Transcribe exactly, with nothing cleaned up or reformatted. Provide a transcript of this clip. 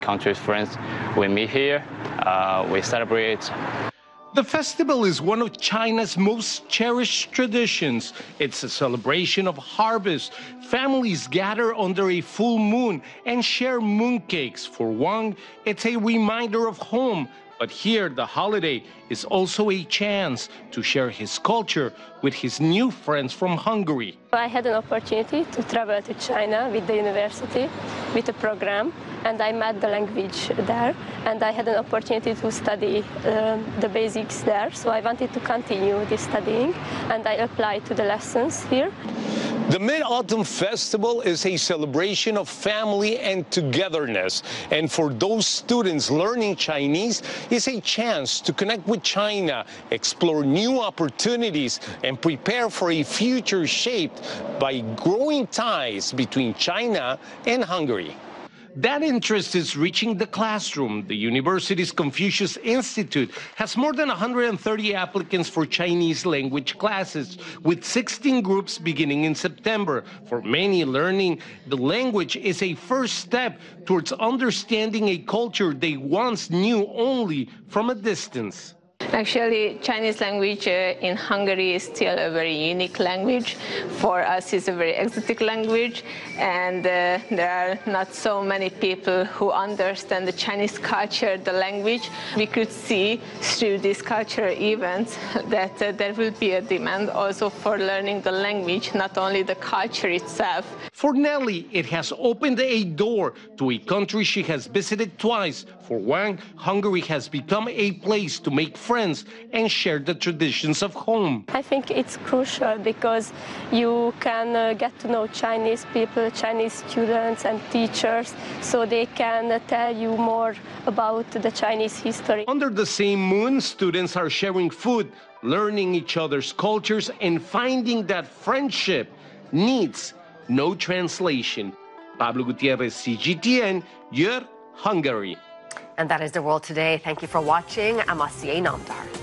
country's friends. We meet here, uh, we celebrate. The festival is one of China's most cherished traditions. It's a celebration of harvest. Families gather under a full moon and share mooncakes. For Wang, it's a reminder of home. But here, the holiday is also a chance to share his culture with his new friends from Hungary. I had an opportunity to travel to China with the university, with a program, and I met the language there, and I had an opportunity to study um, the basics there, so I wanted to continue this studying, and I applied to the lessons here. The Mid-Autumn Festival is a celebration of family and togetherness. And for those students learning Chinese, it's a chance to connect with China, explore new opportunities, and prepare for a future shaped by growing ties between China and Hungary. That interest is reaching the classroom. The university's Confucius Institute has more than one hundred thirty applicants for Chinese language classes, with sixteen groups beginning in September. For many, learning the language is a first step towards understanding a culture they once knew only from a distance. Actually, Chinese language uh, in Hungary is still a very unique language. For us, it's a very exotic language, and uh, there are not so many people who understand the Chinese culture, the language. We could see through these cultural events that uh, there will be a demand also for learning the language, not only the culture itself. For Nelly, it has opened a door to a country she has visited twice. For Wang, Hungary has become a place to make friends and share the traditions of home. I think it's crucial because you can uh, get to know Chinese people, Chinese students and teachers, so they can uh, tell you more about the Chinese history. Under the same moon, students are sharing food, learning each other's cultures, and finding that friendship needs no translation. Pablo Gutierrez, C G T N, Győr, Hungary. And that is the world today. Thank you for watching. Amasya Namdar.